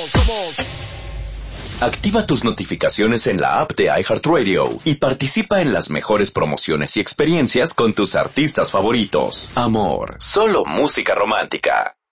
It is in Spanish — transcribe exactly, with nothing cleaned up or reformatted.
Activa tus notificaciones en la app de iHeartRadio y participa en las mejores promociones y experiencias con tus artistas favoritos. Amor, solo música romántica.